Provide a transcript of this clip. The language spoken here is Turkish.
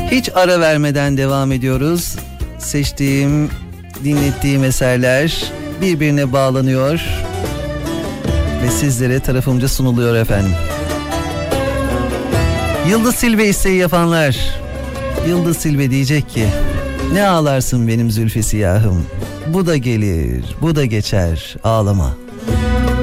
Hiç ara vermeden devam ediyoruz. Seçtiğim, dinlettiğim eserler birbirine bağlanıyor ve sizlere tarafımca sunuluyor efendim. Yıldız Silbe isteği yapanlar, Yıldız Silbe diyecek ki: ne ağlarsın benim zülfü siyahım, bu da gelir, bu da geçer, ağlama.